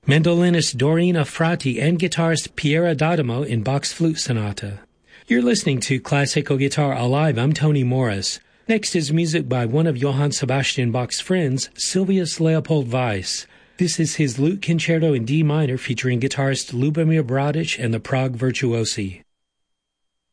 mandolinist Dorina Frati, and guitarist Piera D'Adamo in Bach's Flute Sonata. You're listening to Classical Guitar Alive. I'm Tony Morris. Next is music by one of Johann Sebastian Bach's friends, Sylvius Leopold Weiss. This is his Lute Concerto in D minor featuring guitarist Lubomir Bradic and the Prague Virtuosi.